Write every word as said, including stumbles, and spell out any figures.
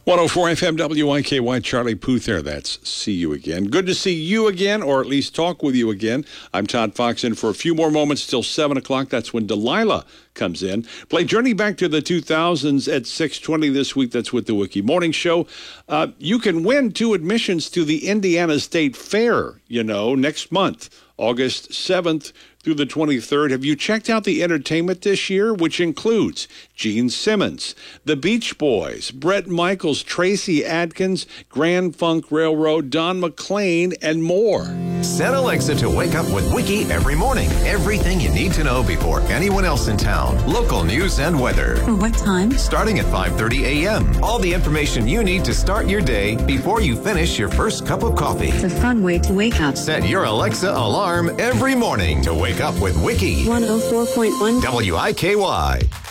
one oh four F M W I K Y, Charlie Puth there. That's see you again. Good to see you again, or at least talk with you again. I'm Todd Fox in for a few more moments till seven o'clock. That's when Delilah comes in. Play Journey Back to the two thousands at six twenty this week. That's with the Wiki Morning Show. Uh, you can win two admissions to the Indiana State Fair, you know, next month, August seventh through the twenty-third. Have you checked out the entertainment this year, which includes Gene Simmons, the Beach Boys, Bret Michaels, Tracy Adkins, Grand Funk Railroad, Don McLean, and more. Set Alexa to wake up with Wiki every morning. Everything you need to know before anyone else in town. Local news and weather. For what time? Starting at five thirty a.m. All the information you need to start your day before you finish your first cup of coffee. It's a fun way to wake up. Set your Alexa alarm every morning to wake up with Wiki. one oh four point one W I K Y.